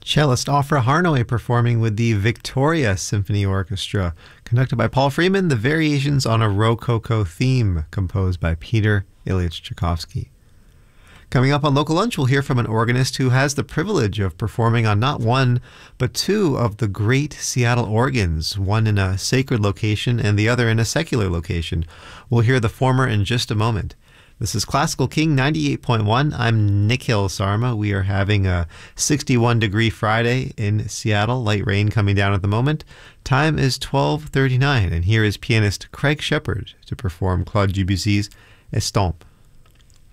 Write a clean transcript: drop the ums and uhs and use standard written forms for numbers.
Cellist Ofra Harnoy performing with the Victoria Symphony Orchestra, conducted by Paul Freeman, the Variations on a Rococo Theme, composed by Peter Ilyich Tchaikovsky. Coming up on Local Lunch, we'll hear from an organist who has the privilege of performing on not one, but two of the great Seattle organs, one in a sacred location and the other in a secular location. We'll hear the former in just a moment. This is Classical King 98.1. I'm Nikhil Sarma. We are having a 61-degree Friday in Seattle. Light rain coming down at the moment. Time is 12:39, and here is pianist Craig Shepard to perform Claude Debussy's Estampe.